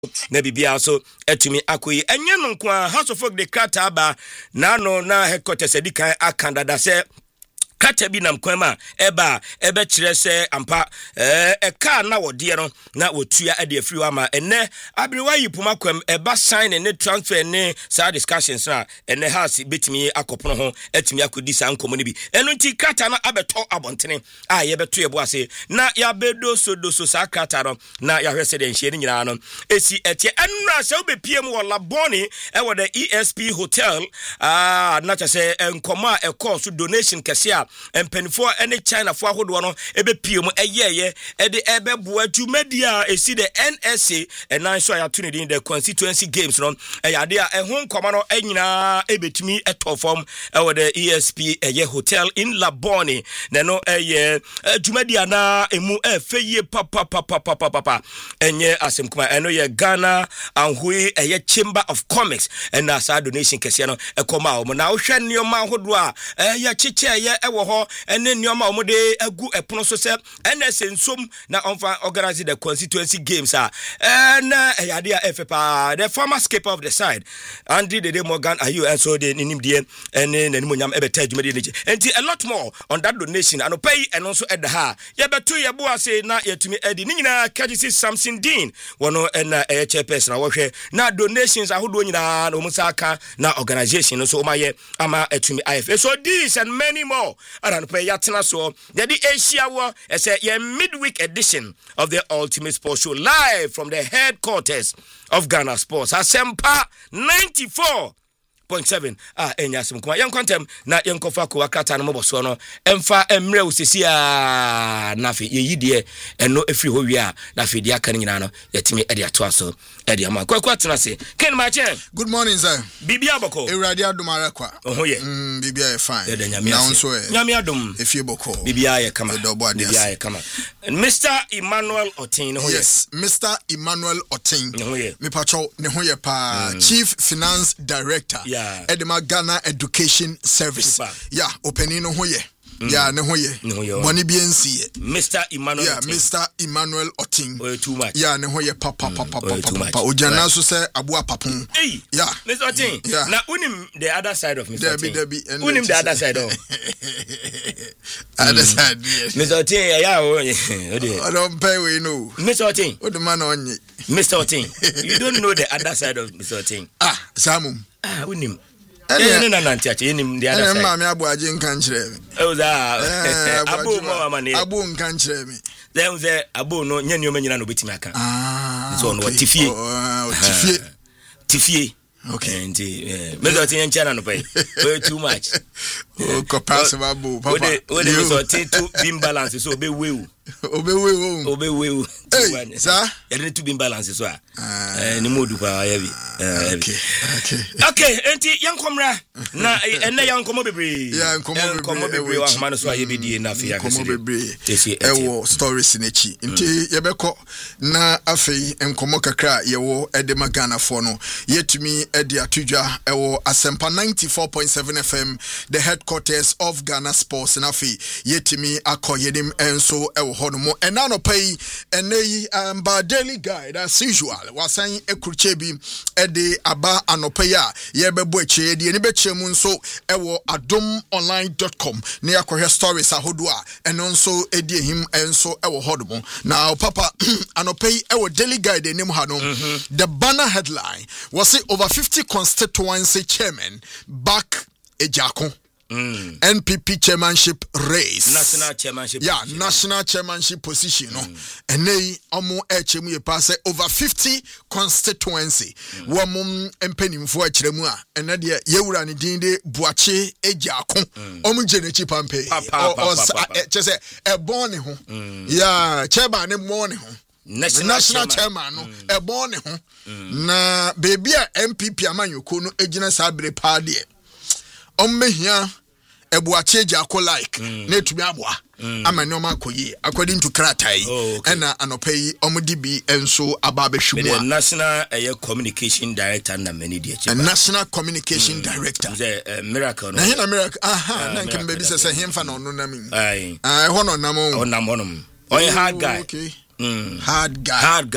na bibia so etumi akoyi enye no nko House of Folk de krata aba na no na headquarters edikan akandada se krata bi nam kwama ebe kire se ampa eka na wode no na wotua ade afiri ama enne abrewa yipuma kwam eba sign ne transfer ne sa discussions na enne house betimi akopono ho etimi akodi sa nkomo ne bi enu nti krata na abeto abontene a ye beto yebo ase na ya bedo so sa krata no na ya hwese de nhie ne nyina no esi etie enra se obepiem wo laboni e wo the ESP hotel na cha se nkomo a ekọ so donation kese a empenfo ene China fo ahodo no ebepiem eyeye ede ebeboa dwumadia esi the NSA enan so ayato ne din the constituency games no eyade a ehon koma no anyina ebetumi etofom ewo the ESP eye hotel in Laboni na no eye dwumadia na emu efeye papa enye asemkuma eno ye Ghana anhui eye Chamber of Commerce na sa donation kese no ekoma o na wo hwe nioma ahodo a eye chiche eye ewo ho ene nioma o mode agu epono so se NSA nsom na onfa organize the constituency games na eyade a efepa the former skipper of the side Andy Dede Morgan ayu so de nim de ene nanimonyam ebeta adwumade ne enti a lot more on that donation and pay eno so eda ha ye beto ye bo ase na yetumi edi ni nyina Kajisi Samson Dean wono na chairperson na wo hwe na donations ahodo nyina no musaka na organization so omaye ama etumi IF so this and many more aran pay yatena so the Asia wo say ye midweek edition of the Ultimate Sports Show live from the headquarters of Ghana Sports Asempa 94.7 enyasem kuma yenkontem na yenkofa ko akata no moboso no emfa emre usisi na fe yeyide eno efiri ho wi a na fe dia kan nyina no yetimi ede ato aso ede ama kwa tena se ken ma che good morning sir bibia boko ewrade adumare kwa ohoye bibia e fine na unso nyame adum efie boko bibia ye kama bibia ye kama Mr. Emmanuel Otin hoye yes Mr. Emmanuel Otin me pacho ne hoye pa Chief Finance Director Edema Ghana Education Service opening no hoye ne hoye boni bi ensie Mr. Emmanuel Mr. Emmanuel Otin too much ne hoye papa ojana so say abua papon Mr. Otin na unim the other side of Mr. Otin unim the other side of other side Mr. Otin I don't pay we know Mr. Otin what the man on Mr. Otin you don't know the other side of Mr. Otin Samum unim na nantiache enim the other side mama abu aje nkan kire me abu mo amane abu nkan kire me then ze abu no nya nioma nyina no betimi aka so no tifie okay and me do tin nchana no pay too much ko pass abu papa we dey so to beam balance so obewewu hey sir you need to be balance so ni modu pa ya bi okay enti yankomra na enne yankomo bebre wa hama so aye bedie na afia kese ewo stories nechi enti yebekọ na afei enkomo kakra yewo Edema Ghana for no yetumi ede atudwa ewo Asempa 94.7 FM the headquarters of Ghana Sports na afei yetumi akoyenim enso ewo hono ena no pay enei ba daily guide as usual wasan ekurche bi ede aba anopaya yebebo eche de ni beche mu nso ewo adomonline.com ne yakohwe stories ahodo a eno nso edi ehim enso ewo hodo na papa anopay ewo daily guide enim ha no the banner headline was it over 50 constituency chairman back ejako NPP chairmanship race national chairmanship national chairmanship position no enei omo echemu ye pass over 50 constituency wom empanimfo akiremu a ene de yewura ne din de Buache Ejako omo genechi pampe chese ebon ne ho chairman ne mo ne ho national chairman no ebon ne ho na baby a MPP amanyoko no egina sabre paade ommehia Buache Ejako like na tumi aboa amane oma koyi according to kratai ena anopai omudi bi enso ababehwemu the national communication director na many dia national communication director miracle na hina miracle na nkem baby say hemfa na ono na mi hono nam onam hard guy okay hard guy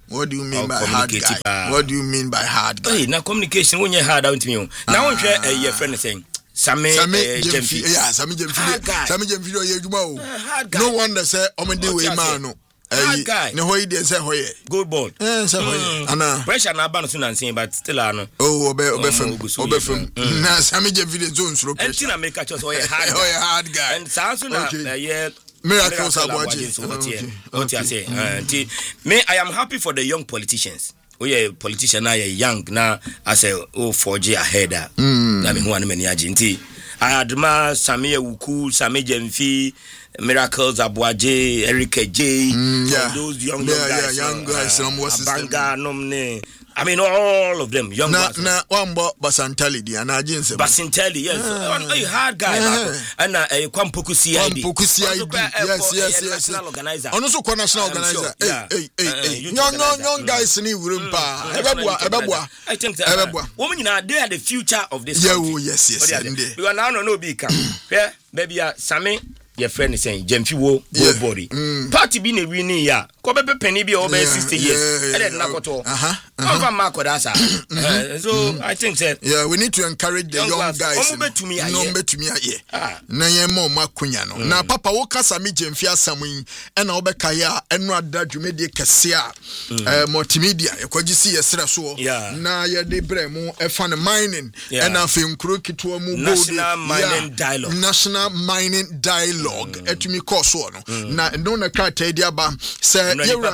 What do you mean by hard guy? What do you mean by hard guy? Hey, na communication when you hard out me. Now one share your friend saying Sami Jemfi. Yeah, Sami Jemfi. Sami Jemfi ye juma. No wonder say omede we man no. Hard guy. No hoy dey say hoye. Good ball. Say hoye. Ana. Pressure na ban so nan but still ano. Oh, obefem. Na Sami Jemfi dey zone slow pressure. And tina make a choice hoye hard. Hoye hard guy. And sounds na yeah Miracles Abuaji. What you say? Me, I am happy for the young politicians. We politician now young now. I say 4G ahead. I mean, who are many agenti? I admire Samia Wuku, Sami Jemfi, Miracles Abuaji, Erika J. Those young guys. Young guys. Banga Nomne. I mean, all of them, young ones. Na wambo Basantali di anajinse. Basantali, yes. A hard guy. And Kwampuku CID. Kwampuku CID. Yes. National organizer. Also, national organizer. Hey. Young guys ni wurimpa. Ebebwa. I think that women they are the future of this country. Yes. We are now no be come. Yeah, baby, Sami. Your friend is saying Jemfi wo body. Party be na winning ya. Ko be penny be over 60 years. And then nakoto. Over Marco Dasa. So I think that we need to encourage the young guys. No to me here. Na ye mo makunya no. Na papa wo kasa me Jemfi asamu and na obeka ya eno ada dwumedie kese a multimedia ekogisi yesra so. Na ye de bre mu e fan mining and afi nkuru kitwa mu National Mining Dialogue. National Mining Dialogue. Etumi course no na no na krata dia ba say yewra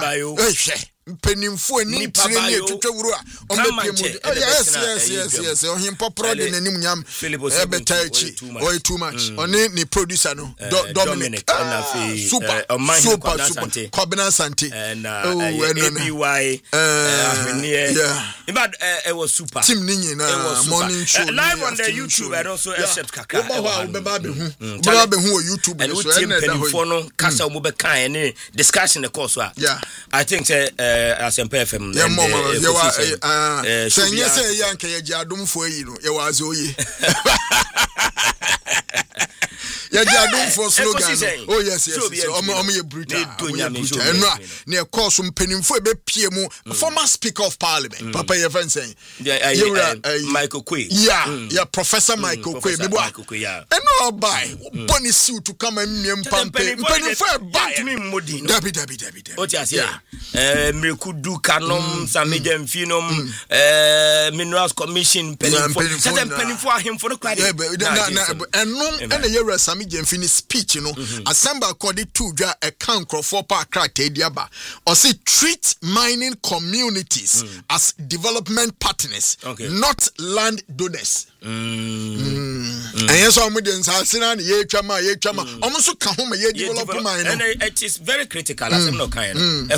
penimfo ni tire ni etwetwe wuru a ombepie mu yes ohim popro de nanim nyam ebetaichi oy too much oni ni producer no Dominic super Kobina Sante and ABY but it was super team ni nyina morning show live on the YouTube and also except kaka beba be hu YouTube and so na penimfo no kasa mo be kan ni discussion the course I think SMP FM senye se yanke ye jadumfo yi no ye waze oye ya jadumfo slogan oh yes omo ye brutal enra na course mpenimfo e be pie mu former speaker of parliament papa ye fan say Michael Quay Professor Michael Quay me boa eno buy boni suit to come and mpampe mpenimfo e buy to me modi dabi what you say Mrekudu Kanom Sami Jemfi Minerals Commission penimfo ahim for the credit eno ye Sami Jemfi speech assemble according to a count for park diaba or say treat mining communities as development partners, not land donors. And yes, I'm with the Sassinan, ye chama, almost come home, ye develop mine. And it is very critical as I'm not kind.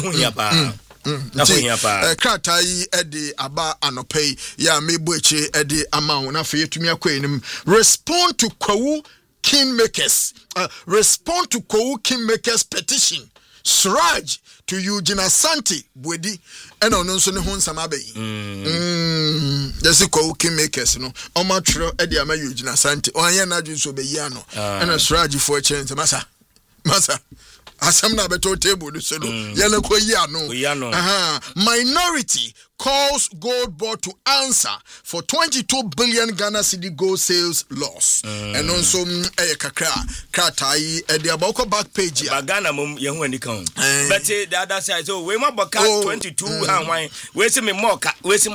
Kratai Eddie Aba Anope, ya Mebuche Eddie Amount, na for you to me respond to Kwawu Kingmakers. Respond to Kwawu Kingmakers petition. Suraj to Eugene Asante Bwedi and on so ne ho nsama be yes Kwawu Kingmakers no o ma twero e de ama Eugene Asante o anya na dwun so be yi ano and Suraj for chance masa asem na beto table do so no yana ko yi ano minority calls Gold Board to answer for 22 billion Ghana cedi gold sales loss. And also kakra kratai e de aboko back page ya Ghana mum ye hu ani kan but the other side so we ma boka 22 han wan we se me moka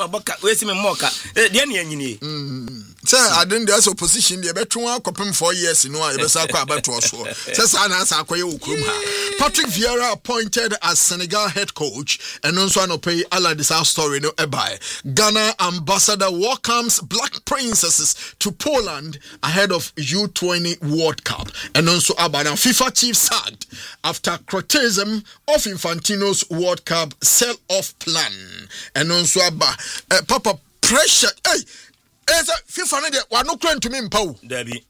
de na anyini say I didn't there's opposition dey betwe akopem 4 years no a yebesa akwa abato so say sa na asa akoye okurum ha Patrick Vieira appointed as Senegal head coach and also an pay ala this story no ebai Ghana ambassador welcomes black princesses to Poland ahead of U20 World Cup and also abana FIFA chief sacked after criticism of Infantino's World Cup sell-off plan and also papa pressure hey esa FIFA no de wa no kran to me mpawo Dabi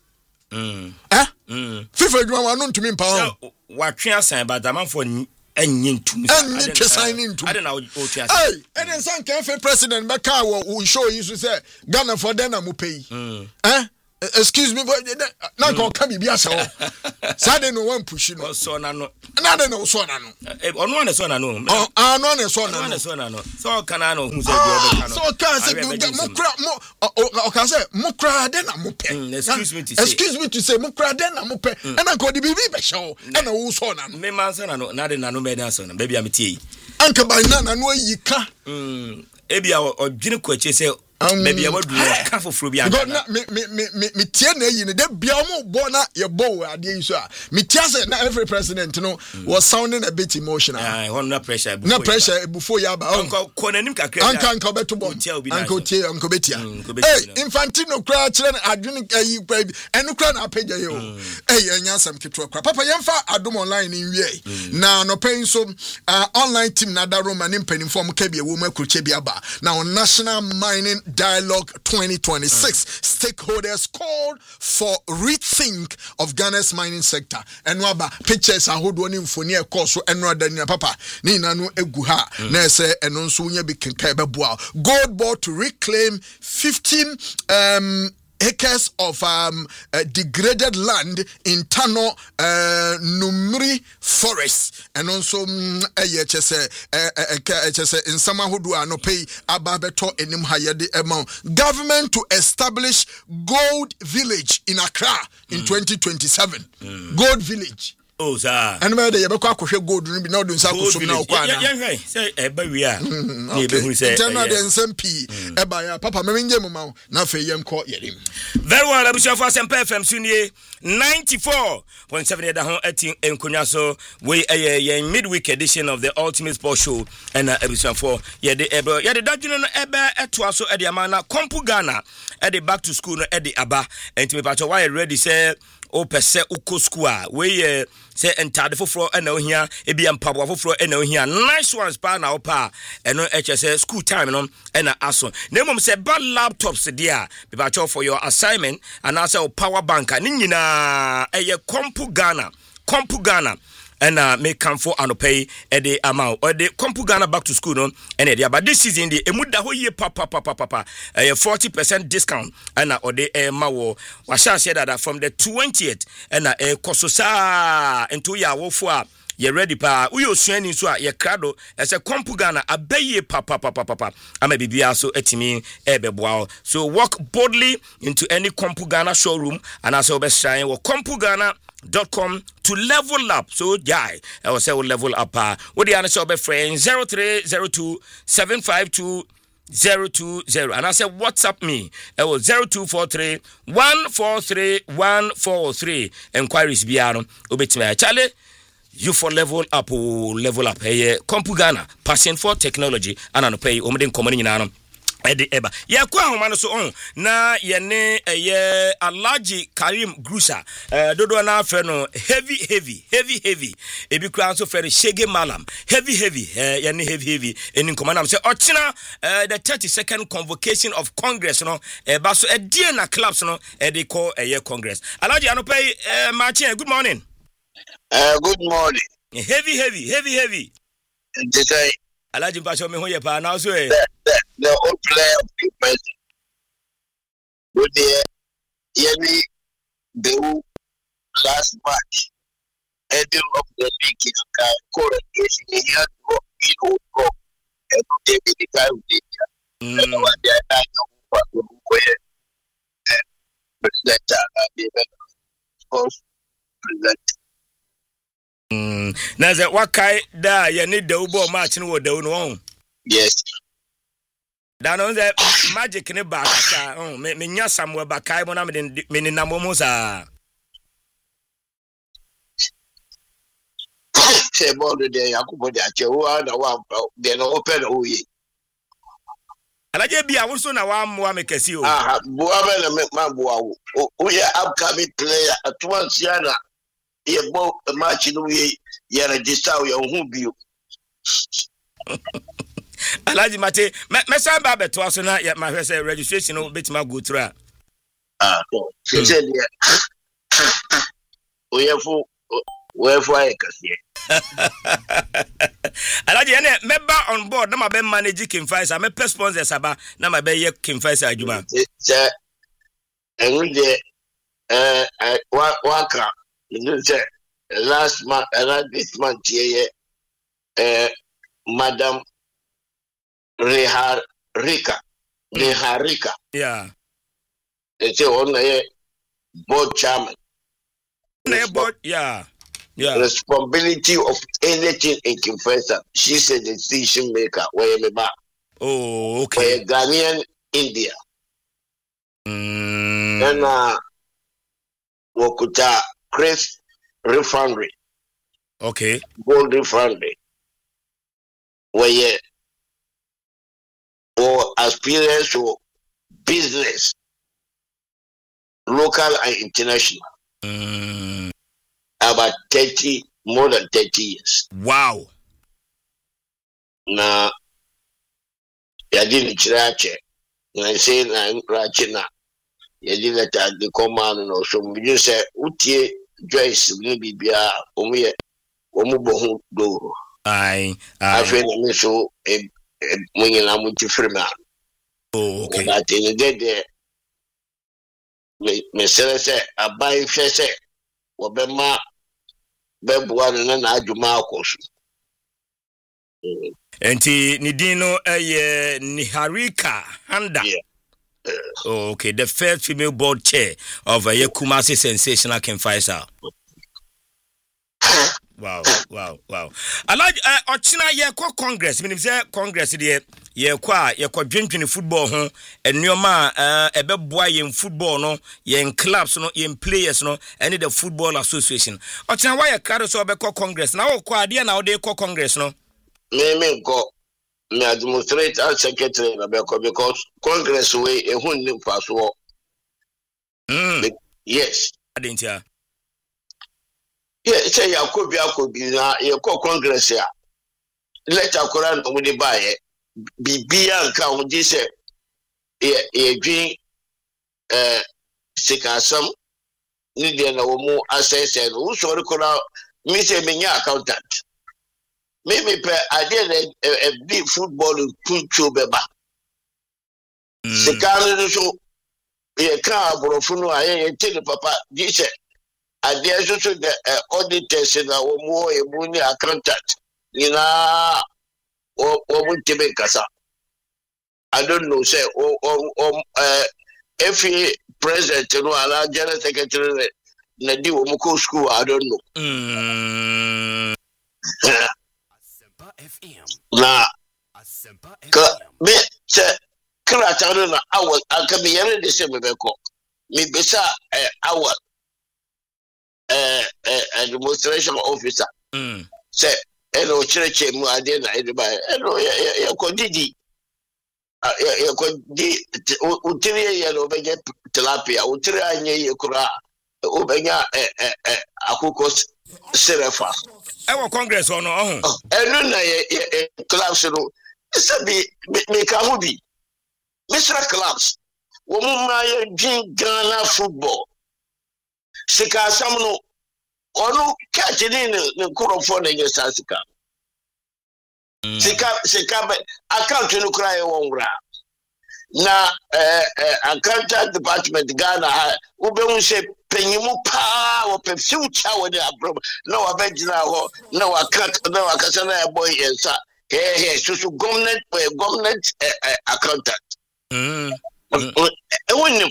FIFA do wa no to me mpawo wa twe asan but am for enyin tum signing to I don't know what you hey and then president Baka will show you say Ghana for them am pay excuse me na go ka bibia se ho sade no wan push no so na no na de no so na no ono na so na no no na so na no so kana no hu se bi obeka no so ka se mukra mo o ka se mukra de na mo pe excuse me to say mukra de na mo pe na ko di bibi be hye na wo so na no me man se na no na de na no me na so na baby am tie anka ba na no yika ebia odwene ko achi se maybe I would do a careful for me. Me tie na yi ne de bia mo bo na ye bo ade so a me tie say na every president no was sounding a bit emotional. No pressure before ya ba ko nanim kakra anka beto bo anka tie anka betia Infantino kra kire na adwene ayi kwa bi enu kra na apagya ye o enya sam ketro kra papa yemfa adom online ni wie na no pen so online team na da Roma ni mpanimfo mo ka bi e wo makurche bi aba na on National Mining Dialogue 2026 stakeholders called for rethink of Ghana's mining sector. Enwaba pictures ahodo ni mfoni e course enwa dani papa ni na no egu ha na se eno nso nya bi kenka be boa gold board to reclaim 15 acres of degraded land in Tano Numri Forest and also chese in sama hodu ano pay ababeto enim hayade amount government to establish gold village in Accra in 2027 gold village. Oh, sir. And where they ever gold no be no do nsa so na okwana. Yeah, say eba wi a. Ne be hu say. Internal the SMP eba ya papa me nje mama na fe yem ko yerim. Very well, Abusia for Semper FM Sunie 94.7 da ho atin enkonya so we midweek edition of the Ultimate Sport Show and Abusia for ye de dadwene no eba eto so e de amana Kompu Ghana e de back to school no e de aba enti me pacho why ready say o pese uko school we say entade foforo na ohia ebi empabo foforo na ohia nice ones pa na opa eno hs school time no na aso na mom say bad laptops there be ba for your assignment and also power bank ni nyina eye Kompu Ghana and make come for and pay the amount or the Kompu Ghana back to school no and but this season the emuda ho ye papa 40% discount and or the mawo wa sha share that from the 20th and kososa into ya wo fo a ye ready pa we osuani so a ye krado as a Kompu Ghana abaye papa ama bibia so etimi ebeboa so walk boldly into any Kompu Ghana showroom and also be shine wo KompuGhana.com to level up. So jai I will say level up what the answer be friend 0302 752 020 and I say WhatsApp me I was 0243 143 143 enquiries biano obetima chale you for level up hey Kompu Ghana passion for technology and an pay omden common nyina edi eba ya kwa homa no so on na ye ne Alhaji Karim Grusa dodo na afre no heavy ebi kura so fere Shege Malam heavy ye ne heavy eni nkoma na say ochina the 32nd convocation of Congress no ba so edie na clubs no edi call Congress Alhaji anopai Martin good morning. Good morning. Heavy. Today, Alhaji Pasho me hoye pa now so the old player of the president. With the Yemi the last match, ending of the league in current case he had to go and they be the guy who did that. And what they are president of president. Na ze wakai da ye ne da ubo match no da no. Yes. Da no ze magic ne ba ka me nya samwe ba kai mo na me ni na mo sa. Se mo de Yakubu de achewa na wa de no open oye. Alaje bia wo so na wa mo me kesi o. Bo aba na me ma bo awo. O ye upcoming player atwan siana. Ye bo match no ye register your who be Alhaji Mate me san ba beto aso na ye ma hwe say registration no betima go through say there we for ay kase Alhaji ene meba on board na ma be manage King Faisal me sponsors aba na ma be ye King Faisal adwuma say enunde waka say last month this month here Madam Reharika. Yeah. They say on the board chairman. Yeah. Responsibility of anything in Kinfesa. She's a decision maker. Where me back? Oh, okay. Where Ghanaian India. And Wakuta Chris Refinery. Okay. Gold Refinery. Where or experience or business, local and international. About more than 30 years. Wow. Na yadi chirache. Na say na rachina. Yadi leta the command no so we say utie Joyce ni bibia omuye omubohu do. I Afi na so mwenye na mutifirma. Oh, okay. But in the day me say abai fese obema bebuwa na adwuma akoso. Enti Nidino Niharika Handa. Yeah. Oh, okay, the first female board chair of Kumasi Sensational Kinfesa. Wow. I like Ochina Yako Congress. Meaning say Congress there. Ye drinking football ho and nyoma ebe boy in football no ye in clubs no ye in players no any the football association. Ochina why carry so be Congress. Now kwa dia na dey call Congress no. Me go me administrate as secretary because Congress way e hun nim paso. Yes. Adentia. Yeah, say Yakobi na ye call Congress ya. Let akora no we buy bibia nka wo di se e dwin sikasam ni de na wo mu assess no so rekora me say me nya accountant me pe ade a big football kuncho beba sikalo so e ka aborofo no aye tele papa di se ade so the auditors na wo mu e mu ni accountant ni na kasa. I don't know, say, if he president, you know, a general secretary, Nadi Omoko school, I don't know. Now, me say, Kratana, I can be any the same with me, besa, our administration officer. Say, hello, church, mu ade na everybody. Hello, ya kodidi. Ya kodi utiri ya no beje tilapia, utiri anye ye kura. Obenya akuko serefa. Ewo Congress ono ohun. Enu na ye clubs no. Isabi me ka ho bi. Mr. Clubs. Wo mu ma ye din Ghana football. Sika sam no onu catching ne kurofo na ye sasika. Sika account no cry wonra. Na accountant department Ghana wo be hu se penyimu pa wo pe future wo de abroad. Na wa begina ho na wa cut na wa kasa na boy yensa. So government accountant. Wouldn't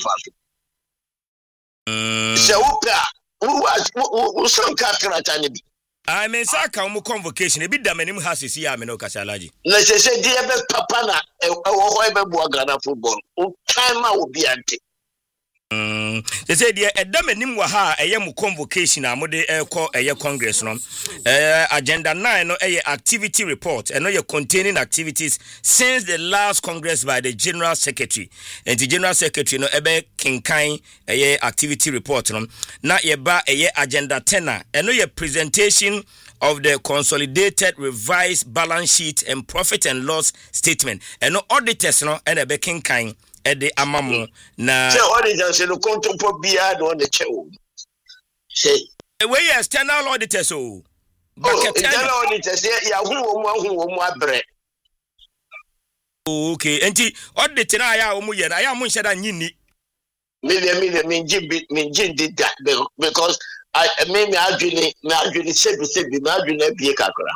so some character. I mean, Saka convocation, a bit damning has his Yamino Casalaji. Let's say, dear Papana, Ghana football. Time I will be anti. They said, dear, a damning waha, a yamu convocation, a mode call a year congress, no agenda 9, no a activity report, and no your containing activities since the last congress by the general secretary. And the general secretary, no ebe kinkain a year activity report, no not ye ba a year agenda 10, and no your presentation of the consolidated revised balance sheet and profit and loss statement, and no auditors, no and a baking kind. Ede amamu na say auditors no contempo bia do on the chew say we external auditors so external auditors ya hu mu abre okay enti audit na ya omu ye na ya mu nhyeda nyini me did that because me adwene sebi me adwene bie kakra.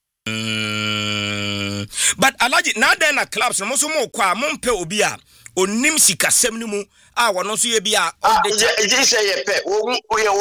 But Alaji na den na clubs no so mo kwa mo mpe obi a onim sikasem ni mu a wono so ye bia je say ye pe wo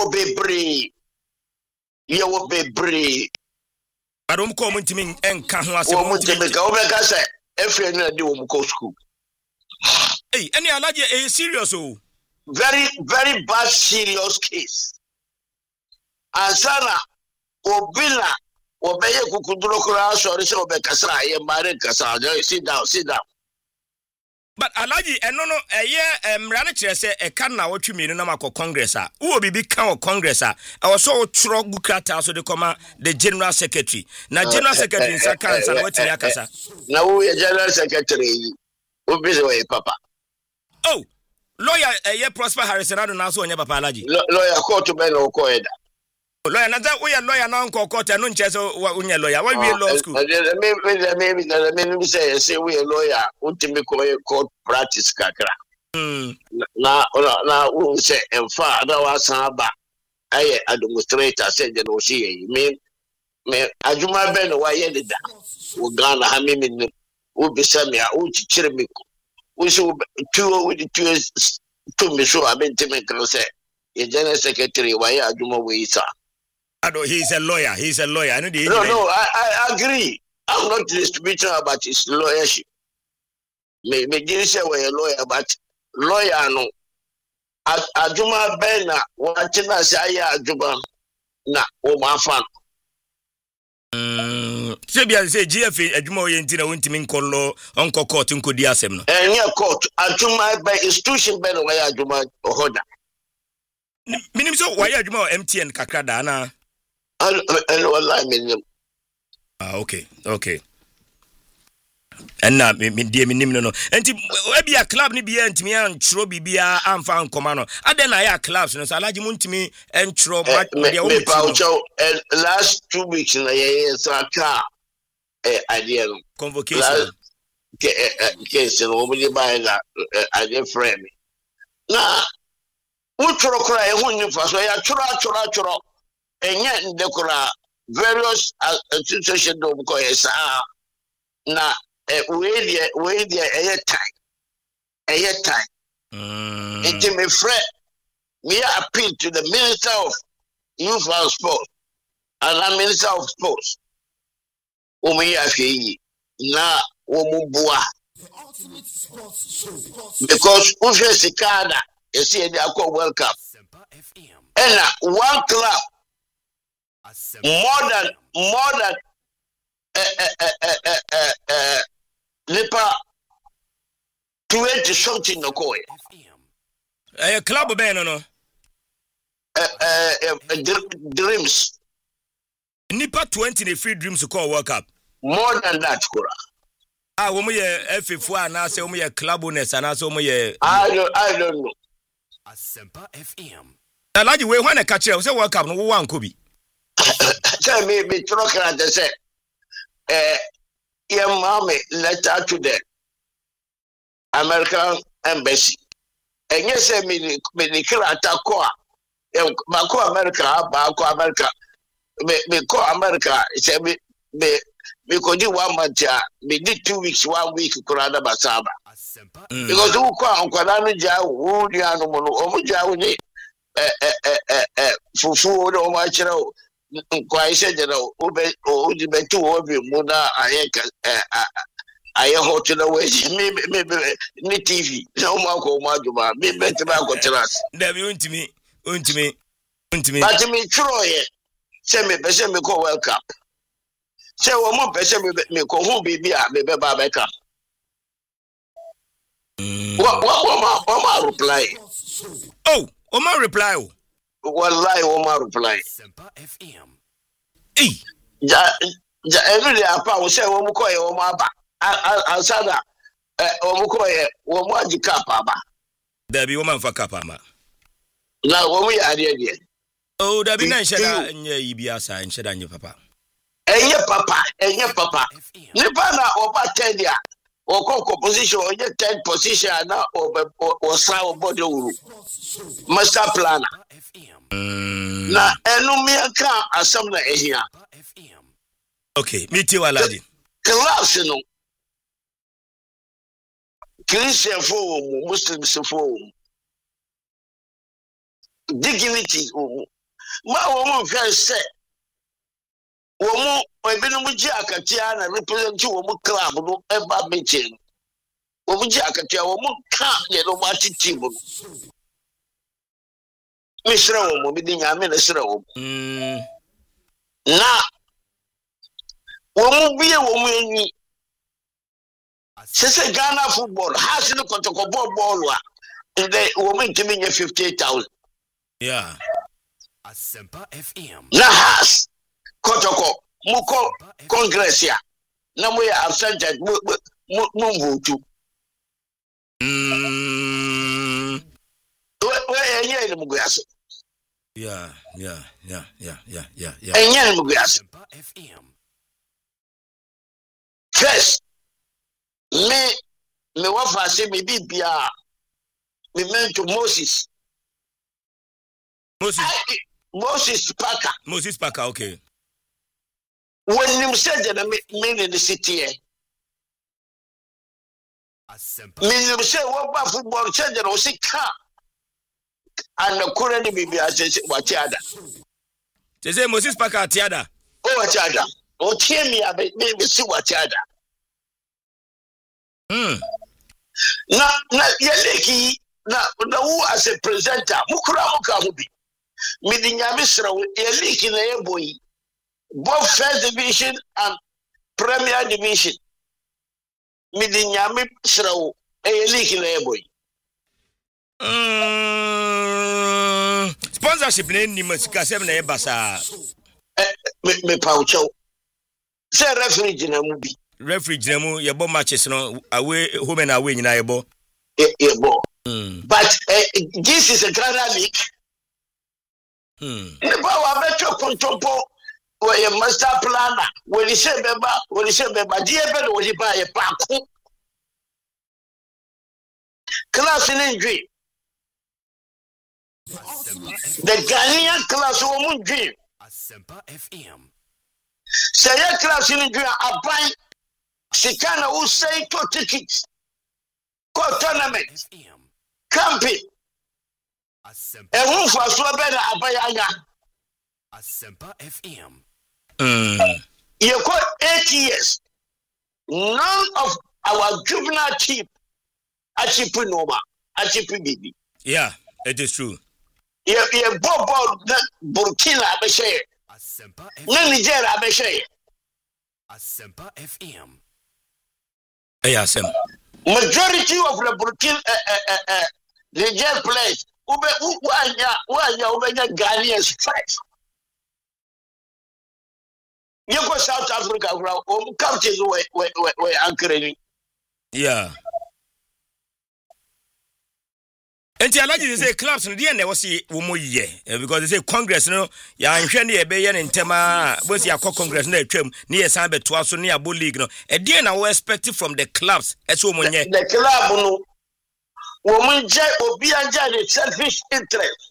bebre but um ko mo ntimi enka ho asem mo ntimi ka obeka say efre no de wo mo ko school. Hey, any Alaji serious o. Very, very bad, serious case. Ansana, Obila, Obey Kukudrokura, sorry, so Bekasa, a married Kasa. Sit down. But Alaji, and no, a year, Rancher say a can now what you mean, no Marco Congressor, who will be count Congressor. I was so true Bukrata, so the comma, the General Secretary. Now, General Secretary in Sakans and what's Yakasa. Now, we are General Secretary, who busy way, Papa. Oh. Lawyer Prosper Harrison, I don't know so on your papa Alaji. Lawyer court to Ben or Coeda. Lawyer, not that we are lawyer now, court and uncheso, your lawyer. Why we law school? Maybe say we a lawyer, ultimate court practice kakra. Now, we say, and father was Saba. I administrator said, you know, see, me, Ajuma Ben, why you did that? Uganda, Hamim, Ubi Samia, Uchi Chirimico. We should two me sure I've been to make say a general secretary why I do my way, sir. He's a lawyer. No, I agree. I'm not disputing about his lawyership. Maybe you say we're a lawyer, but lawyer no. Ajuma Bena, watching us, I Ajuma na my fan. Sebia say GFA adwuma oyentina wontimi nkolo onko court nkodi asem no enya court adwuma by institution be no why adwuma ohoda minim so why adwuma MTN kakra da na wallahi minim okay enna me die minim no enti e bia club ni bia ntimi antro bibia amfa nkoma no aden na ya clubs no so Alaji muntimi entro dia wo last 2 weeks na ye saka idea convocation case no we buy na idea frame na utro kra e hunni fa so ya choro enye ndekora various institutions do ko esa na we there time it me friend me appeal to the Minister of Youth and Sports and the Minister of Sports me afi na omubua because ufe sikada esi dey akọ World Cup and one club more than Lipa 20 something no koi. Club ben no. Dreams. Nipa 20 the free dreams to call World Cup. More than that, Kura. Wo mo ye F4 and say wo mo ye club owners and so mo ye I don't know. Asempa FM. Alaji we when e catch you say World Cup no wo wan ko bi. Tell me troka that say your mommy letter to the American embassy. And yes, say me attack America. Me call America. Say me could do 1 month. Me did 2 weeks, 1 week. Kurada Basaba. Because who call Kwananu Jawu, Omuja, ni Fufu, no Machero. Quite said, you know, Ube two of you, Muna, I hotel away, maybe TV, no Marco Majuma, maybe tobacco terrace. Never went to me. But to me, Troy, send me call World Cup. Say, one more person me call who be baby Babeka. What reply? Oh, Oma reply. Wallahi Omar reply. Sempa FM. Every day apa we say wo mu koye wo mu aba. Ansada wo mu koye wo mu agika pa ba. Da bi wo man fa kapa ma. Na wo mu ya de. Oh, da bi na nsheda nya yibia sa nsheda nya papa. Enye papa. Nipa na oba tedia. or position or your 10th position now or sour body master planner. Na enumi aka asam na ehia. Okay, me too aladi. Class no. Christian for Muslims for dignity. Ma woman first say woman ebinu muji akatia na represent woman club no eba meeting. Woman ji akatia woman ka ye no mati team. Misra woman bi nyame na sra woman. Na woman bi woman eni Sese Ghana football has no kotoko ball and the woman giving you 58,000. Yeah. Asempa FM. Na has kotoko muko congress ya. Na mo ya absent mo vote. Where enye mu guase. Yeah. Enye mu guase. Asempa FM. First me wafa say me bibia me meant to Moses Parker, okay. When him said that me in the city me say what about football said that was car and the current bibia say what other they say Moses Parker tiada what other o tie me see what other na yeleki na who as a presenter mukura mukamubi midinyame srawo yeleki na yeboyi both first division and premier division midinyame srawo yeleki na yeboyi sponsorship na ni masika sem na yebasa me paucho say referee na mubi referee jemu yebo matches no away home and away nyina yebo but this is a grand league the power better control where your master planner when you say beba die be no di ba ye paako class in injury the Ghanaian class woman dream Asempa FM say class in injury abai Sikana who say to tickets, go tournament, camping, and who for Swabena Abayanga. Asempa FM. You got 8 years. None of our juvenile team Achipu Noma, Achipu Bibi. Yeah, it is true. You bought Burkina Abeshe, Niger Abeshe. Asempa FM. Yes, majority of the Burkina Niger players who Ghanaians fight. You go South Africa, captains were anchoring. Yeah. And the alleged say clubs no dey na was wo mo ye because they say congress no ya nhwe na ye be ye ntema both ya congress na atwam na ye san beto aso na ya bo league no e dey na we expect from the clubs eso mo nye the club no wo mo je obi anja the selfish interest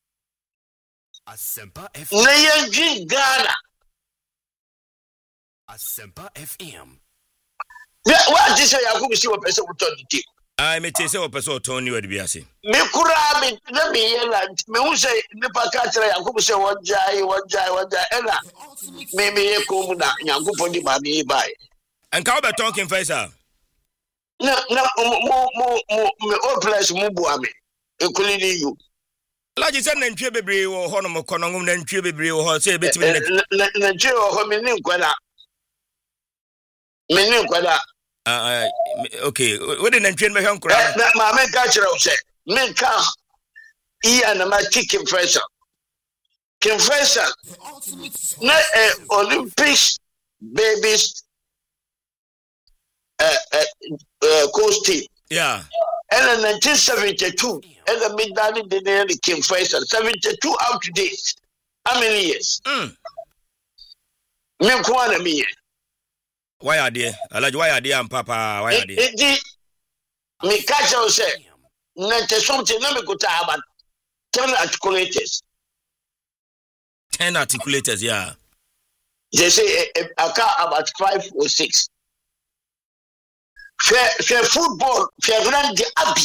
Asempa FM. na ye Ghana Asempa FM. what is say Yakubu si wo person wo turn the I may say o person ton you be ase me kura me na me yela me hu say nipa ka tira Yakubu say wajai ela me ye ko na Yakubu di ba me bai and ka be talking first sir na me all place mu bu ame ekuli ni you laji say na ntwe bebre wo ho no mo kono ngum na ntwe bebre wo ho say betimi na ntwe wo ho me ni nkwada okay what did ntwe me hwan kura na ma me ka tira o say me ka iya na ma confessor na Olympics babies coach team yeah and in 1972 and the midnight dinner confessor 72 out to date how many years me ko na me Why are they? Alaji, why are they and Papa? Why are they? Me catch you say, "Nante something na me go to about 10 articulators." 10 articulators, yeah. They say I got about 5 or 6. Fair football, fair run the Abbey.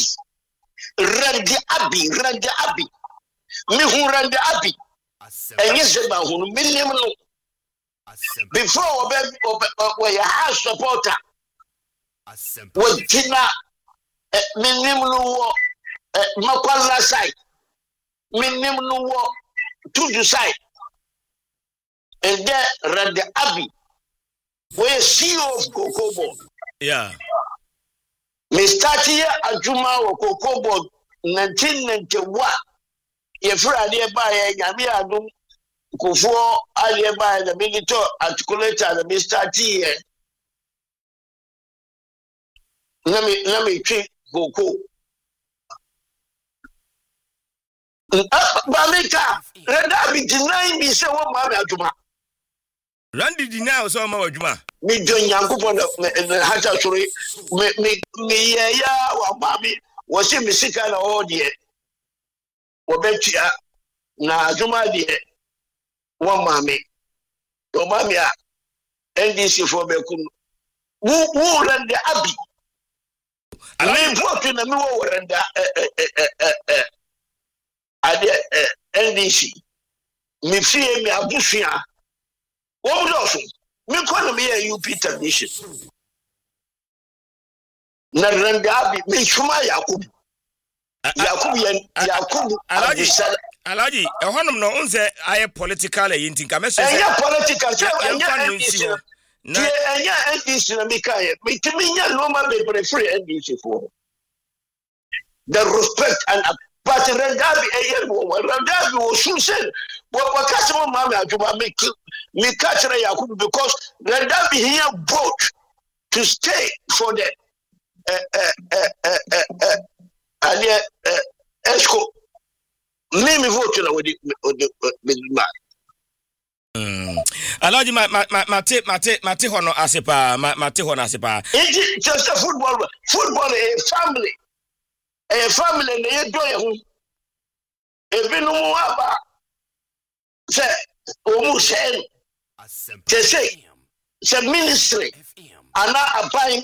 Me who ran the Abbey. And yes, about who minimum before where your house supporter was dinner minimum Makwala side, minimum to the side. And there ran the Abbey, where CEO of Cocoa Board. Yeah. Me start here at Juma or Cocoa Board 1991. If you are nearby, Yamiadum, Kufo, I nearby the military articulator, the Mr. T. Let me treat Cocoa. Bamika, let that be denying me so what my Juma. Randy deny so my Juma. Me John Yankupon Hatta sorry, me ya wa baby was in Missika all year. Wabetia na Juma dear one mammy. Obamia NDC for Bekun. Who ran the Abbey? I mean, what in the middle and NDC. Me fear me Abusia. What also? Me call me a UP technician. Na ran the Abbey. Me Shuma Yakub. Alaji, ehonum no unse aye political e yintin me say political na enya NDC na mikaye mitimi nya normal be prefer NDC for the respect and but Randabi was Susan what customer mama to me catch Yakub because Randabi here vote to stay for the Esco. Me vote with the Alaji mate hono asepa mate hono asepa. It's just a football a family na ye do ye hu. Ebi no mu aba. Se omu sen. Se ministry ana abai.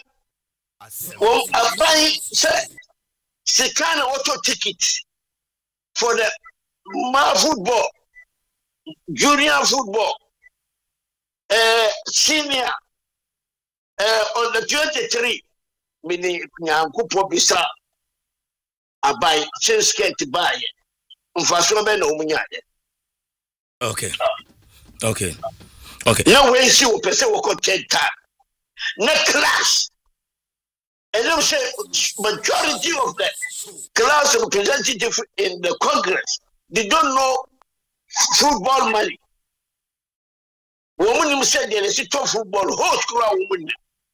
Abai se kind of auto ticket for the football, junior football, senior, on the 23, meaning Nyankupo Bisa, abai since get to buy it. Okay. Yeah, when she will person will go 10 times. Next class. And let me say, majority of the class representative in the Congress, they don't know football money. Women said they see top football, host crowd women.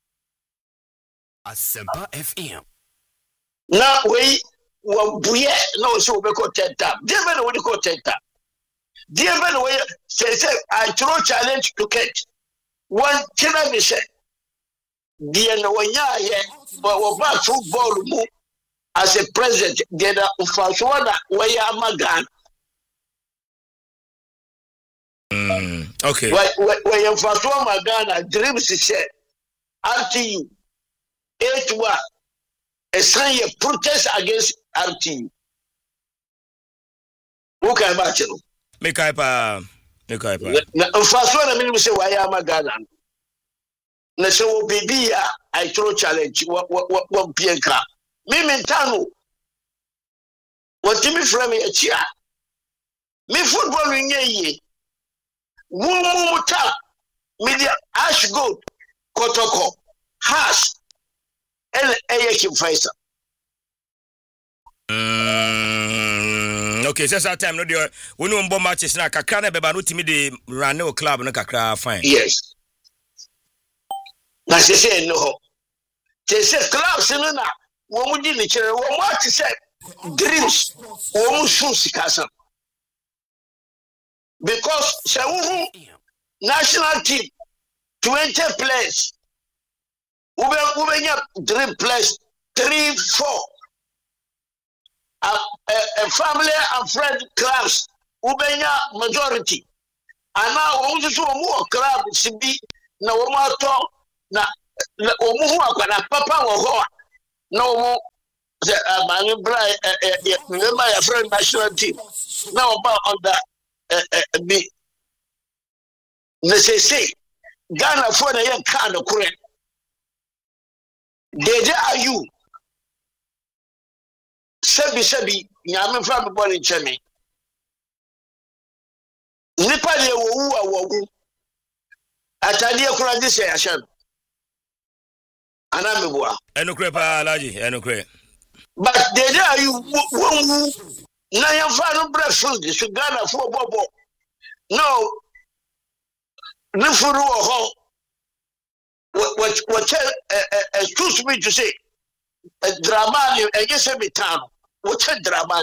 Asempa FM. Now we buye no so we call 10 times. Dear man, what do you call 10 times? Dear man, we say I throw challenge to catch one killer me say. Dear no one ya but football move as a president. Dear Ufaswana where ya magan. Okay. Where you Ufaswana magana dreams say RTU 8-1 a sign a protest against RTU. Who can imagine? Mekaipa. Ufaswana mean say why ya magana. Na so baby I throw challenge what pienka me mentano what me from a chia me football nye wumu ta me the ash gold kotoko hash and ayekim faisa. Okay, so that time no dey we no mbo matches na kakra na beba no timi dey run no club no kakra fine. Yes. Na se say no. They say clubs no na wo mu di ni kire wo mu ati say dreams wo mu shoes kasa. Because say national team 20 players Ubenya 3 plus 3, 4. A family and friend clubs. Ubenya majority. And now also more club sibi na womato na omuhu akwana papa wo ho na omu say many bra remember your friend national team now about on the be necessary Ghana for the young kind of correct they are you sebi nyame fa me body chemi nipa de wo atade akura de say ahyan anamebua enokre pa alaji enokre but they are you won na yan fa no breakfast so Ghana for bobo no nifuru ho what excuse me to say drama e just say metan what drama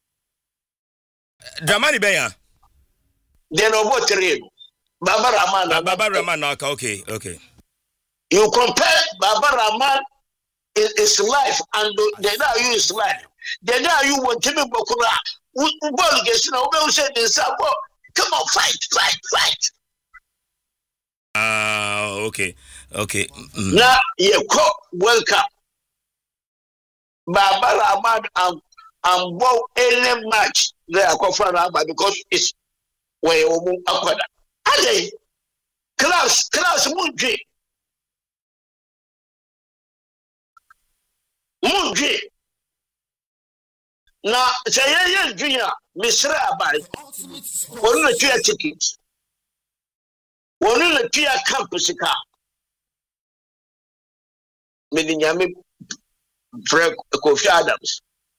be ya they no what real Baba Rahman okay you compare Baba Rahman is life and they now use life. They now you want to be Bokura. Ball gets now we say this come on fight. Okay. Now you welcome Baba Rahman and bow any match they are confirmed because it's where you akwada. Ade class Munji na say junior Misra abai wonu na tua tickets wonu na tua campus ka medinyame Frank Kofi Adams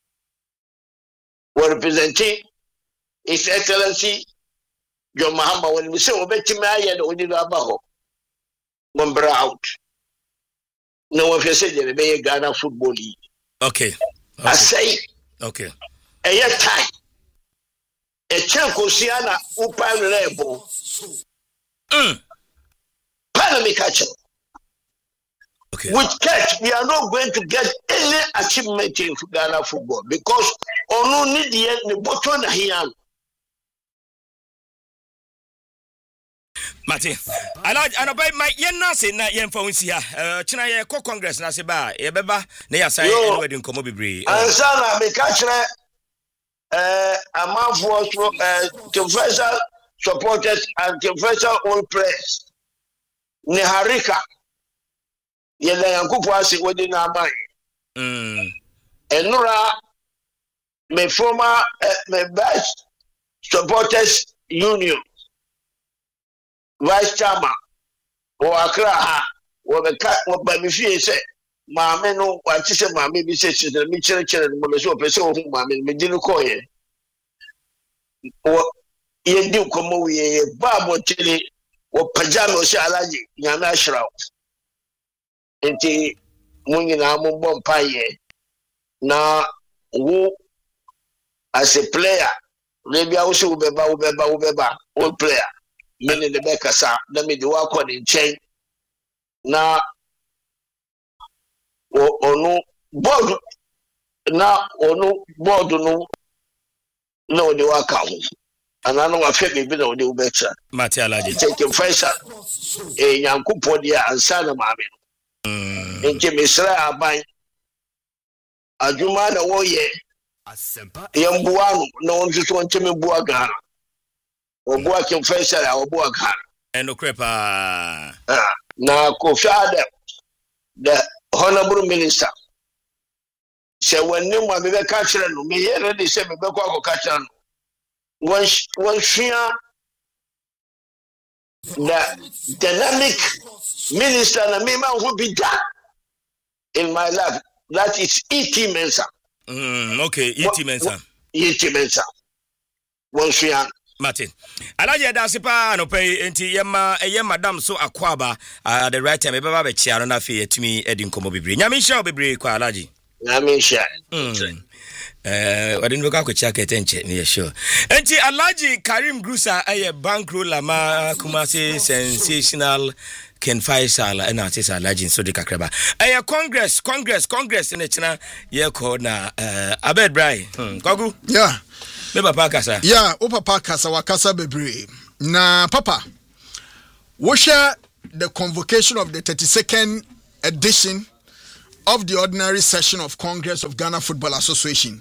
were representing His Excellency John Mahama when we say obetime aye no odi no abaho gombra out no one say dey be Ghana football league okay I say okay time a Chankosiana upan lebo Panama catch okay with catch we are not going to get any achievement in Ghana football because onu need the bottom na here. Mate, anobai my yenna se na yemfa wonsi ha. China ye ko congress na se ba ye beba na ya sai anybody nkomo bebre. Ansa na me ka kire amafo professor supporters and professor all players. Ni harika. Ye la yankupo ase wodi na aman. Enura me former me best supporters union. Vice Chairman or Accra ha or the cat or by me say mamma no what is a mammy be says the Mitchell and so person whom mammy me didn't call ye or ye do come away Babo Chili or Pajano Shalaji Yana Shroud Enti Mungina Mumbom Paye na who as a player maybe also ubeba all player meaning the back sa let me do work on in chain na onu board na onu board no the work out and I know I feel me be no the better Mate alaji take first yankupo dia ansa na maame nti Misra aban adwuma na wo ye yambuano na onso so nteme bua Ghana Obuwa confessor obuwa Ghana enokrepa na Kofi Adam the honorable minister say when no ma be ka kire no me here ready say me be kwa ka kire no one share the dynamic minister na me man who be that in my life that is E.T. Mensah okay E.T. Mensah one share Martin. Alaje da sipa no pay enti yema madam so akwaba at the right time beba be chia no na fe yetimi edi nkomo bebre. Nyame hia bebre kwa alaje. Nyame hia. Wadin boka ko chia ketenche ne sure. Enti Alaji Karim Grusa aye bankroller ma Kumasi sensational Ken Faisal and artist Alhaji so de kakraba. Congress in the China ye called na Abed Brai. Kogu? Yeah. Me papa kasa. Yeah, o papa kasa wakasa bebre. Na papa. We share the convocation of the 32nd edition of the ordinary session of Congress of Ghana Football Association.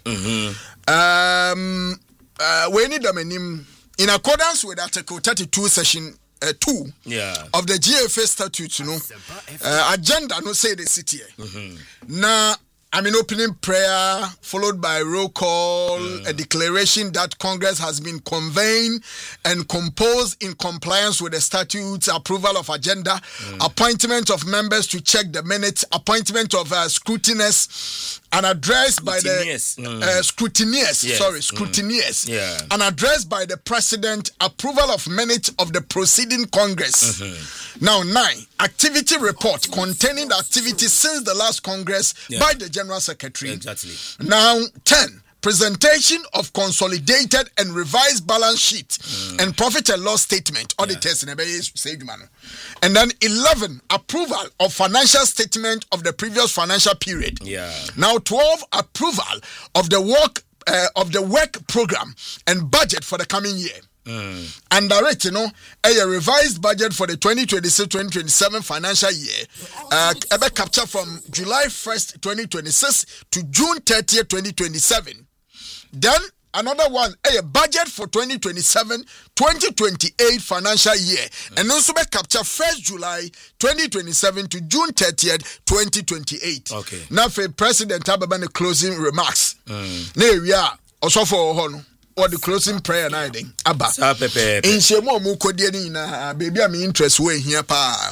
We need them in accordance with Article 32 Section 2 of the GFA statutes, agenda no say the city. Now, opening prayer followed by roll call, a declaration that Congress has been convened and composed in compliance with the statutes, approval of agenda, appointment of members to check the minutes, appointment of scrutineers, an address by the scrutineers, an address by the president, approval of minutes of the proceeding Congress. Now 9, activity report containing the activities since the last Congress by the General Secretary. Exactly. Now 10, presentation of consolidated and revised balance sheet and profit and loss statement, auditors and then 11, approval of financial statement of the previous financial period. Now 12, approval of the work program and budget for the coming year. And direct, a revised budget for the 2026-2027 financial year, capture from July 1st, 2026 to June 30th, 2027. Then another one, a budget for 2027-2028 financial year, and also capture 1st July 2027 to June 30th, 2028. Okay. Now for President Ababane closing remarks. There we are. Also for Hono. Or the closing prayer na den aba in shemo mu kodie ni na baby am interest way here pa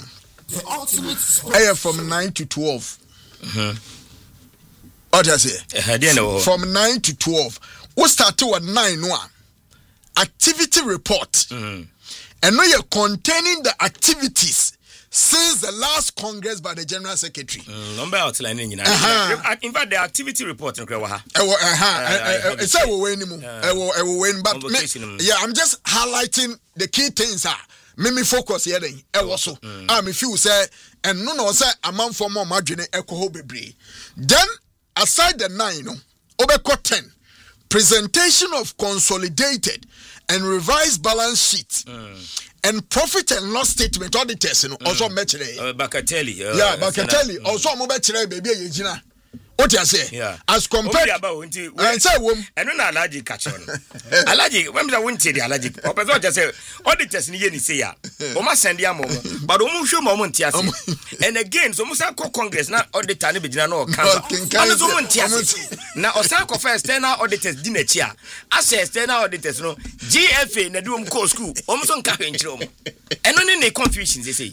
from 9 to 12 what I say from 9 to 12 we start to 9 no activity report and no you containing the activities since the last Congress by the General Secretary. Number outlining in fact, the activity report in Krawaha. I'm just highlighting the key things. Me focus here then. Also, if you say, and no say a man for more margin echo bebre. Then, aside the 9, over 10, presentation of consolidated and revised balance sheet. And profit and loss statement auditors also metre Bakatelli Bakatelli also mo betre baby yegina what you say as compared and say wom and no allergic catch on allergic when we won't say the allergic or just say auditors ni say ya o ma send ya mom but o mu hwe mom ntia and again so musa ko Congress na auditor ni begina no kan so mu ntia na osanko first external auditors di na chi a as external auditors no GFA na do ko school o mu so nka hwenchire mo eno ni confusion say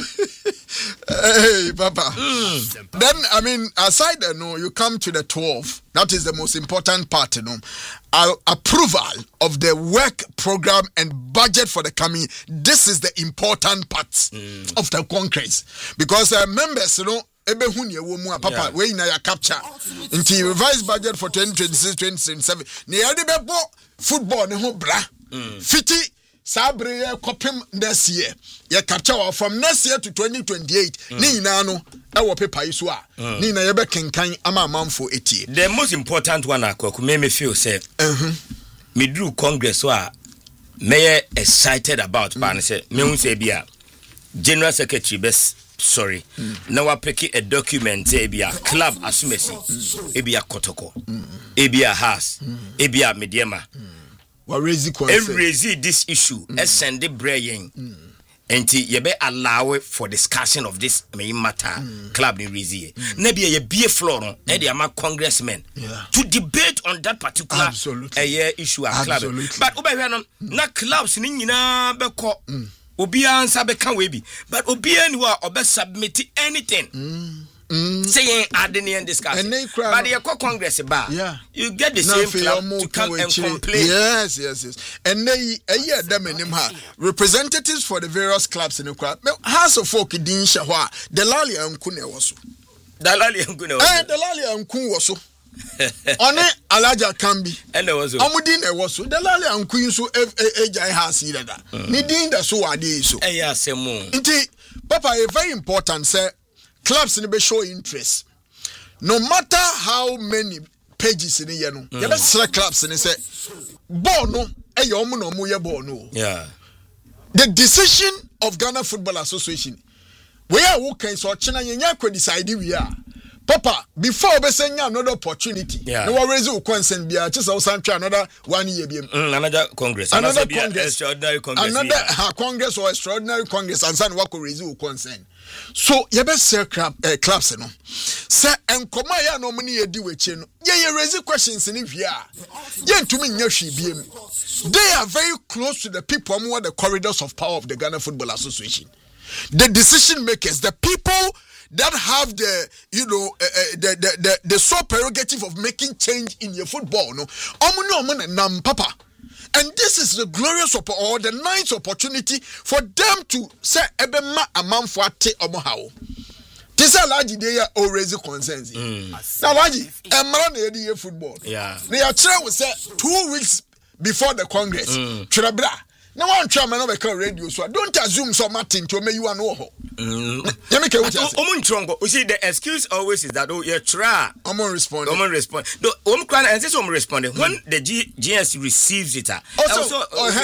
hey papa then aside you come to the 12. That is the most important part, approval of the work program and budget for the coming. This is the important part of the Congress because members, papa, we in a capture until revised budget for 2026-2027. Near the football, fiti. Sabre kopim next year. Ye capture from next year to 2028. Ni na no e wo paper iso a. Ni na ye be kenkan ama manfo etie. The most important one akwaku me feel say me do Congress wa me excited about ban say me hu say bia General Secretary best sorry na wa pick a document say bia club asumesi e bia kotoko e bia has e bia mediema raise this issue send the brain and you be allow for discussion of this matter club in raise na be a floor no e dey am congressmen to debate on that particular issue at club but obehwe no na clubs ni nyina be ko obi ansa be kan we bi but obi ani wa obe submit anything saying adding discussion but the Congress bar you get the same club to come and complain yes and they representatives for the various clubs in the crowd house of folk din shahwa the lali ankune waso the lali ankune was One Alaja Kambi. And there was Amudin was the Lally and Queen so AJ has either. Nidin the so are these so. Yes, Indeed, Papa, a very important, sir. Clubs in the show interest. No matter how many pages in the year, you best select clubs and say, Bono, a yomun or Muya Bono. Yeah. The decision of Ghana Football Association, where who can so China Yako decide we are. Papa, before we send another opportunity, no raise your consent, be just also another 1 year. Another Congress, another Congress, extraordinary Congress, another Congress or extraordinary Congress, and son what could raise your consent. So, you best sell clubs, no. Sir, and come ya no money a do with you. Yeah, raise questions in if you are. Yeah, to me, they are very close to the people who are the corridors of power of the Ghana Football Association. The decision makers, the people that have the, you know, the sole prerogative of making change in your football, no. Papa. And this is the glorious or the nice opportunity for them to say ebema amanfuate omohawo. This is large day or raise concerns. Now large emra na yedi football. Yeah. They are trying to say 2 weeks before the Congress. Trabra. Now one chairman of a radio, so don't assume so Martin to me you are no ho. You see, the excuse always is that you try. I'm on respond. No, and this responding when the GS receives it. Also,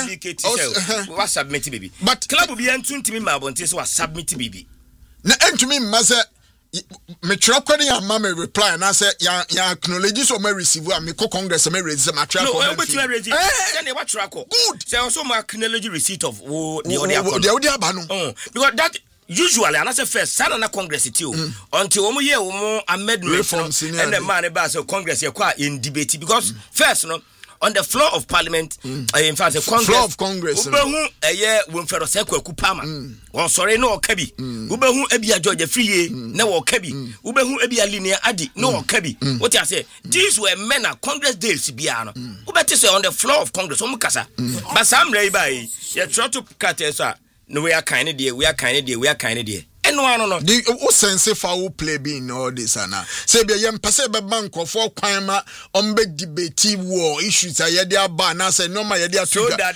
was submit baby. But club will be to me, my bontis was submit baby. Now, and to me, Master. Me trakodi ya mama reply and I say ya acknowledge so me receive and me Congress me raise my track. No, I bet you raise. Then what track? Good. Say also my acknowledge receipt of the audio banu. Because that usually and I say first sana na Congress too until omo year omo amendment and the man about so Congress you quite in debate because first no on the floor of Parliament, in fact, the Congress. Floor of Congress. Ubehu eye wemfero sekwe kupama. Won sorry no okabi. Ubehu ebia George Free na wo okabi. Ubehu ebia Linear Adi no okabi. What I say? These were men at Congress days bia no. Ubeti say on the floor of Congress omukasa. But some lay by you try to cut us no we are kind of there. No. The sense foul play being all this and say be yam pass be bank of 4 kwama on be debate war issues their ban na say no my their so that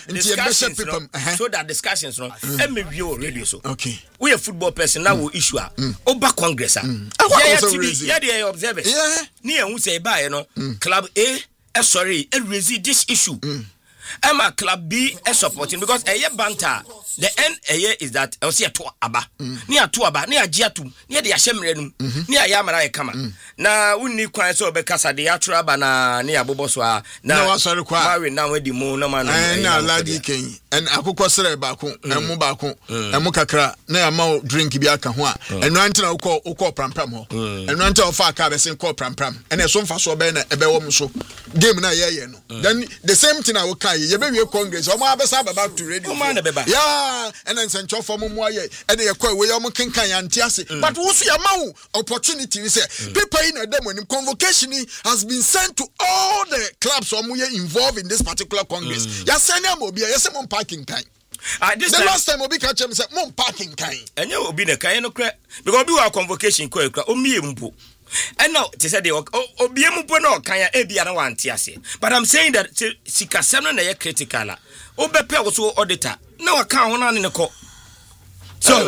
discussions no me view radio so okay we a football person now we issue over Congress yeah they observe it near who say buy no club A sorry raise this issue Emma club B supporting because a banter the end is that I see a to aba near to aba near Giatu near the Ashemrenum near Yamara Kama now we need quite so because the Atraba na near Boboswa now sorry quite now with the moon no man and now lady king and Akukosere Baku and Mubaku and Mukakra near Mo drink Biaka and ranting of call Pram and ranting of far cabin call Pram and as soon as so ben a bewomso game na ye no then the same thing I will carry you be Congress or my about to radio yeah. And then send for Moye and they call we can antiasi. But what's your mouth opportunity? We say people in a demo convocation has been sent to all the clubs involved in this particular Congress. Yes, send them will be a parking time. The last time Obi catch him said, "Mom parking kind." And you will be the kind of crap because we are convocation quick. And now they said they were Obiemu no kaya ebi ana wantiase. But I'm saying that sikasem na ye critical. Obepe also auditor. No account on in the court. So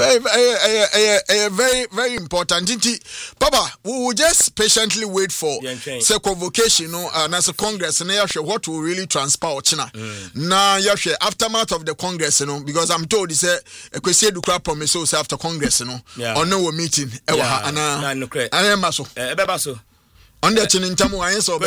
very, very important. Papa, we will just patiently wait for the convocation, and as a Congress, and what will really transpire China. Now, aftermath of the Congress, because I'm told it's a question to crap promises after Congress, or no meeting. On the Chinitamu, I answer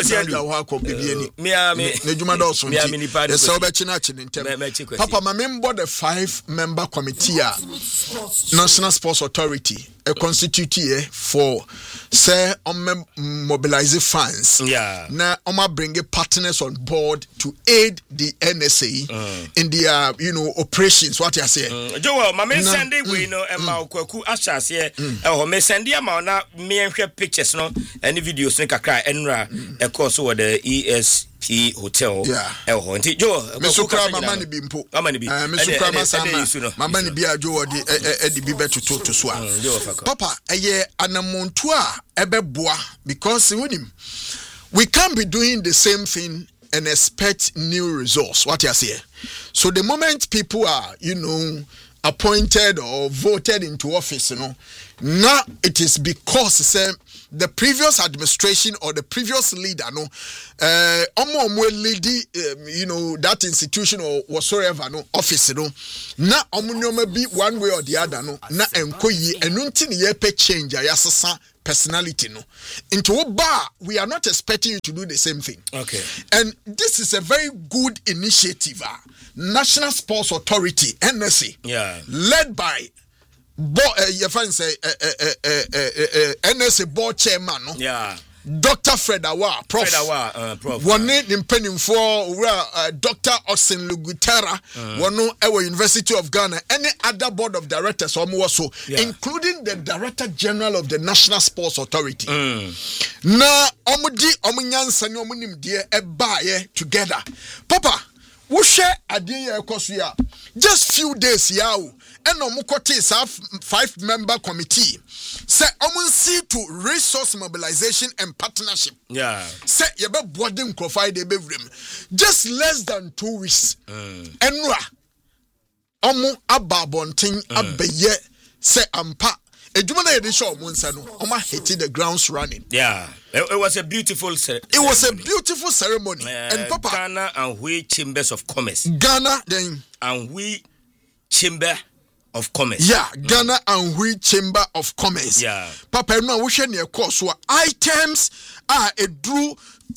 Papa, my member the 5-member committee, National Sports Authority, a constitute for say mobilize funds. Yeah. Now bring partners on board to aid the NSA in their operations. What you say? Joel, my men send it we know Emma Kwaku Ashas here. Oh, me send them now me and pictures no any videos make a cry enra a course over the EST hotel. Yeah. Joel, Mesukra mamani bimpo. Mesukra masama. Mamani bia Joel the bibe to swap. Papa, aye anamontua ebeboa because with him we can't be doing the same thing and expect new results. What you say? So the moment people are, appointed or voted into office, now it is because the previous administration or the previous leader, lady, that institution or whatsoever, office, na be one way or the other, na enkoyi enunti ye pe change yasasa personality into bar. We are not expecting you to do the same thing. Okay, and this is a very good initiative. National Sports Authority (NSA), led by NSA board chairman, Dr. Fred Awa, Prof. One in penning for Dr. Osin Lugutera, one our University of Ghana, any other board of directors, including the Director General of the National Sports Authority. Na omudi omunyansa ni omunim die ebaye together. Papa, we share idea ekosuya. Just few days yawo. And omukote is a 5-member committee. Say see to resource mobilization and partnership. Say yebe boarding provide a bevrim. Just less than 2 weeks. Enra omu ababonting abeye say ampa. Ejumana yedisho omunsano. Oma hit the grounds running. It was a beautiful ceremony. It was a beautiful ceremony. And Papa, Ghana and we chambers of commerce. Ghana then and we chamber of Commerce. Ghana and we Chamber of Commerce. Papa, no, we share near course. So items are a drew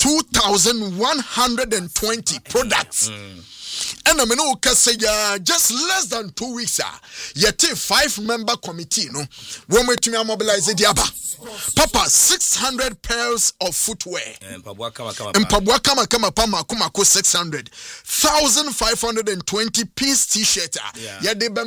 2,120 products. And I mean, just less than 2 weeks, yet a 5-member committee, when we to mobilize the Abba. Papa, 600 pairs of footwear. And Pabwa Kama Kumako 600. 1,520 piece t-shirt. And this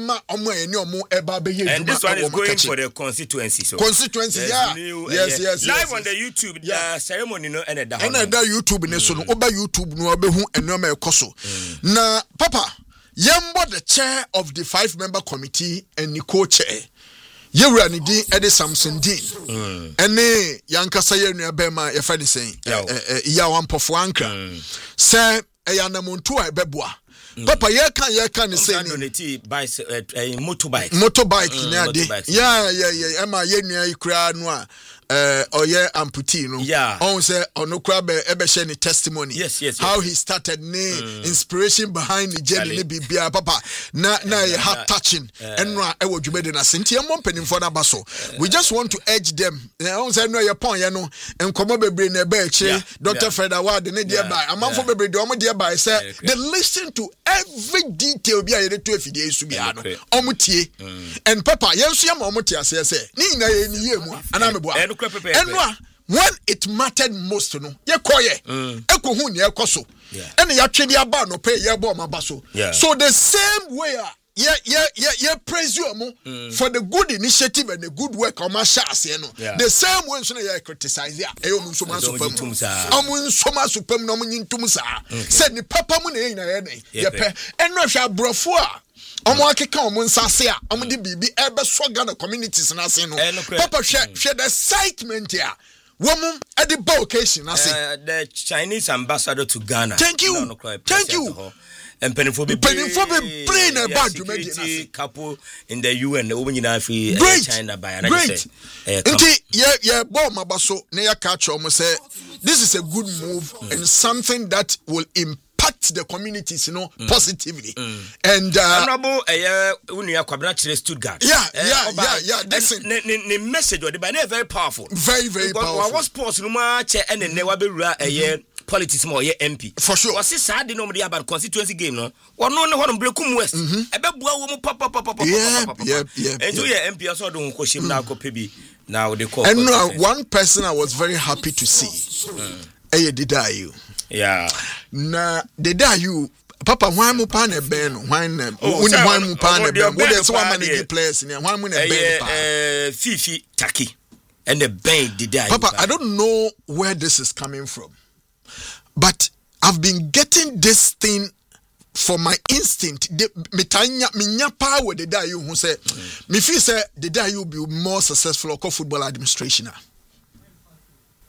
one is going for the constituency. So constituency, yes. Live on the YouTube, the ceremony, and another YouTube, YouTube, no abehu and no me koso. Na Papa, Yambo the chair of the 5-member committee and the co-chair. Yewura ni din Eddie Samson Dean. Ene yankasa ye nua bema ye fa ni sen. Ya wampofo anka. Se eyanamuntu a beboa. Papa ye kan ni sen ni motorbike. Motorbike na de. Yeah. Ema ye nua ikura no a oye amputee no. On say onokura be share ni testimony. Yes. How he started inspiration behind the journey ni bibia papa na ye heart touching enra e wo dwumede na senti e mompenim for na baso. We just want to urge them. On say no ye pon ye no enkomo bebre na be eche Dr. Fred Award ne de by amanfo bebre de omo de by say they listen to every detail bi aye to afidie su bia no omo tie and papa yenso ya ma omo tie ase say ni na ye ni ye mu ana mebo enwa when it mattered most no ye koye ekohu ne ekoso and ya twede aba no pay ye bo maba so the same way yeah, praise you for the good initiative and the good work on my shas, the same way so you criticize ya said the papa money and no shall brofua akeka nsase a di bibi ebe swagana communities na se no papa share the excitement here woman at the occasion the Chinese ambassador to Ghana. Thank you and penifo be brain about to make it couple in the UN the woman in China by and great bomb abaso na ya catch almost say this is a good move and something that will impact the communities positively and honorable unia kwabra chire Stuttgart that's the message or the by very powerful very powerful what sports no ma che and ne wa bewura politics more MP for sure was sad no more about constituency game no one no brekum west ebebua wo mu papa and so MP also don ko shim na ko pebi now they call and one person I was very happy to see Didayu na Didayu papa why mu pa na ben no why na why mu pa na ben we dey so manage players ni why mu na ben pa Fifi Taki and the Ben Didayu papa I don't know where this is coming from. But I've been getting this thing for my instinct. Minya power the day you who say me feel say the day you be more successful or football administration.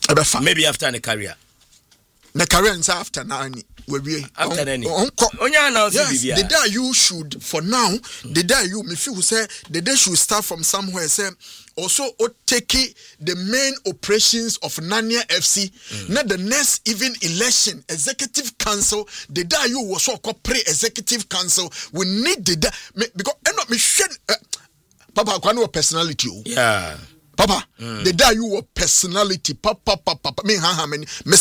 maybe after the career. The career is after nani. After any. Yes, the day you should for now. The day you me feel say the day should start from somewhere. Say also take the main operations of Nania FC. Not the next even election executive council. The day you was so called pre-executive council. We need the day because end up me Papa kwano personality. Yeah. Papa, the day you were personality. Papa. Me